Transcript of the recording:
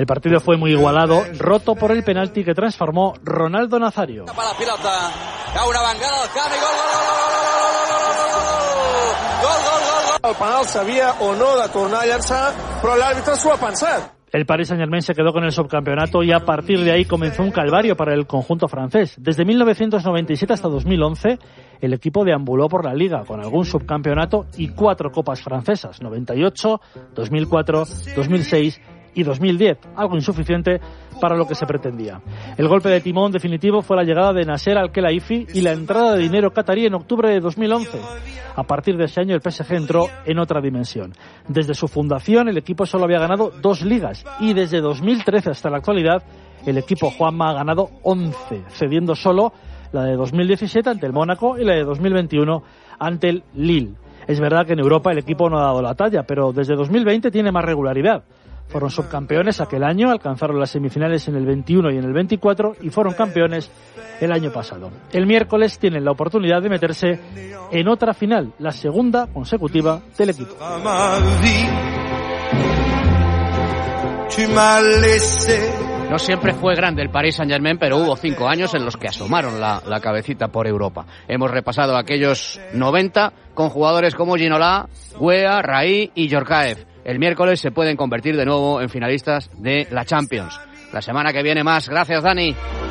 El partido fue muy igualado, roto por el penalti que transformó Ronaldo Nazario. Cap a la pilota, cau una vengada al camp i gol. El penal s'havia o no de tornar a llançar, però l'àrbitre s'ho ha pensat. El Paris Saint-Germain se quedó con el subcampeonato y a partir de ahí comenzó un calvario para el conjunto francés. Desde 1997 hasta 2011, el equipo deambuló por la Liga con algún subcampeonato y 4 copas francesas, 98, 2004, 2006 y 2010, algo insuficiente para lo que se pretendía. El golpe de timón definitivo fue la llegada de Nasser Al-Khelaifi y la entrada de dinero catarí en octubre de 2011. A partir de ese año el PSG entró en otra dimensión. Desde su fundación el equipo solo había ganado 2 ligas y desde 2013 hasta la actualidad el equipo Juanma ha ganado 11, cediendo solo la de 2017 ante el Mónaco y la de 2021 ante el Lille. Es verdad que en Europa el equipo no ha dado la talla, pero desde 2020 tiene más regularidad. Fueron subcampeones aquel año, alcanzaron las semifinales en el 21 y en el 24 y fueron campeones el año pasado. El miércoles tienen la oportunidad de meterse en otra final, la segunda consecutiva del equipo. No siempre fue grande el Paris Saint-Germain, pero hubo 5 años en los que asomaron la cabecita por Europa. Hemos repasado aquellos 90 con jugadores como Ginola, Guea, Raí y Djorkaeff. El miércoles se pueden convertir de nuevo en finalistas de la Champions. La semana que viene más. Gracias, Dani.